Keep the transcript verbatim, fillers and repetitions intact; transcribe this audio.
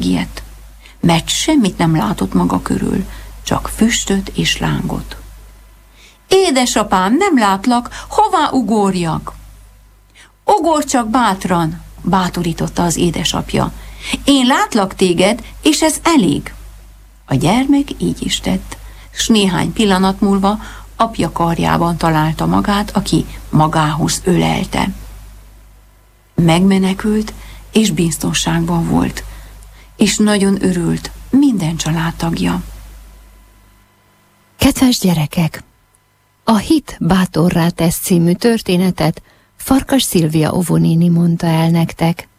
megijedt, mert semmit nem látott maga körül, csak füstöt és lángot. Édesapám, nem látlak, hová ugorjak? Ugorj csak bátran, bátorította az édesapja. Én látlak téged, és ez elég. A gyermek így is tett, s néhány pillanat múlva apja karjában találta magát, aki magához ölelte. Megmenekült, és biztonságban volt, és nagyon örült minden családtagja. Kedves gyerekek! A Hit bátorrá tesz című történetet Farkas Szilvia óvónéni mondta el nektek.